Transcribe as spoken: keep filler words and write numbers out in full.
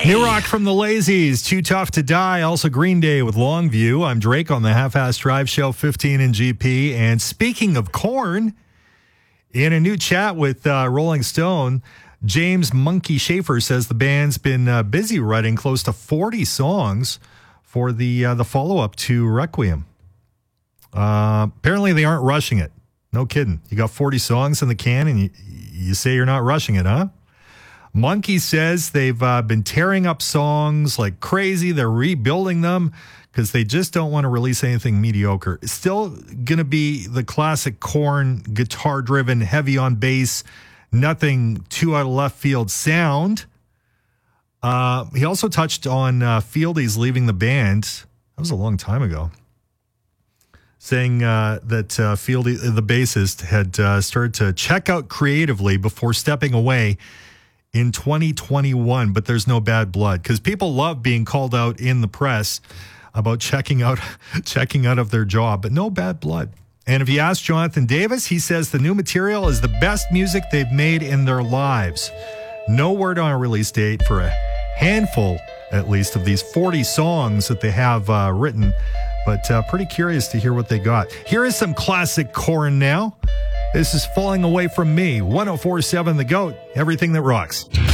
New rock from the Lazies, Too Tough to Die. Also Green Day with Longview. I'm Drake on the Half-Ass Drive Show, fifteen in G P. And speaking of Korn, in a new chat with uh, Rolling Stone, James Monkey Schaefer says the band's been uh, busy writing close to forty songs for the uh, the follow-up to Requiem. Uh, apparently they aren't rushing it. No kidding. You got forty songs in the can and you, you say you're not rushing it, huh? Monkey says they've uh, been tearing up songs like crazy. They're rebuilding them because they just don't want to release anything mediocre. It's still going to be the classic Korn, guitar-driven, heavy on bass, nothing too out of left field sound. Uh, he also touched on uh, Fieldy's leaving the band. That was a long time ago. Saying uh, that uh, Fieldy, the bassist, had uh, started to check out creatively before stepping away in twenty twenty-one, but there's no bad blood because people love being called out in the press about checking out checking out of their job, but no bad blood. And if you ask Jonathan Davis, he says the new material is the best music they've made in their lives. No word on a release date for a handful, at least, of these forty songs that they have uh, written, but uh, pretty curious to hear what they got. Here is some classic Korn now. This is Falling Away From Me, one oh four point seven The Goat, everything that rocks.